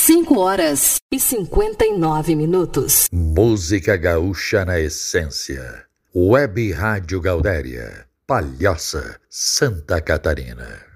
5h59. Música gaúcha na essência. Web Rádio Gaudéria, Palhoça, Santa Catarina.